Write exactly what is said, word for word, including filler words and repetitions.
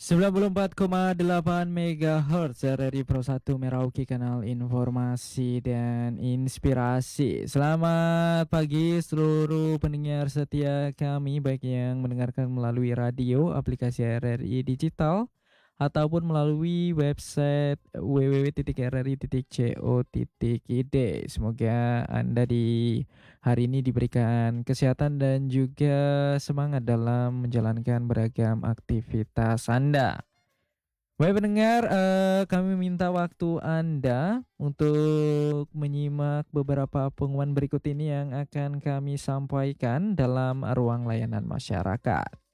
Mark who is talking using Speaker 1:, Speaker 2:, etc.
Speaker 1: sembilan puluh empat koma delapan megahertz R R I Pro satu Merauke, kanal informasi dan inspirasi. Selamat pagi seluruh pendengar setia kami, baik yang mendengarkan melalui radio, aplikasi R R I digital, ataupun melalui website w w w titik r r i titik co titik i d. Semoga Anda di hari ini diberikan kesehatan dan juga semangat dalam menjalankan beragam aktivitas Anda. Baik pendengar, eh, kami minta waktu Anda untuk menyimak beberapa pengumuman berikut ini yang akan kami sampaikan dalam ruang layanan masyarakat.